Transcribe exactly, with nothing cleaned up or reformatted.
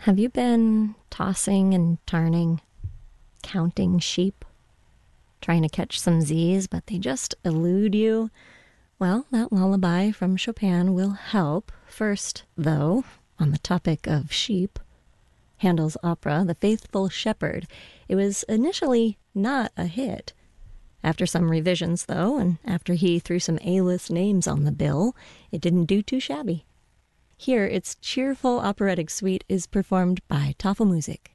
Have you been tossing and turning, counting sheep, trying to catch some Z's, but they just elude you? Well, that lullaby from Chopin will help. First, though, on the topic of sheep, Handel's opera, The Faithful Shepherd. It was initially not a hit. After some revisions, though, and after he threw some A-list names on the bill, it didn't do too shabby. Here, its cheerful operatic suite is performed by Tafelmusik.